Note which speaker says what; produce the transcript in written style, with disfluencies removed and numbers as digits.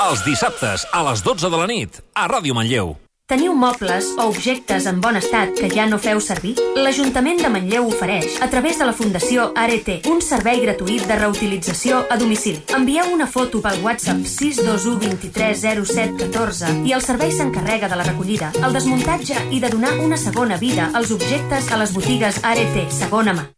Speaker 1: Els dissabtes, a les 12 de la nit, a Ràdio Manlleu.
Speaker 2: Teniu mobles o objectes en bon estat que ja no feu servir? L'Ajuntament de Manlleu ofereix, a través de la Fundació Arete, un servei gratuït de reutilització a domicili. Envieu una foto pel WhatsApp 621 23 07 14 i el servei s'encarrega de la recollida, el desmuntatge i de donar una segona vida als objectes a les botigues Arete segona mà.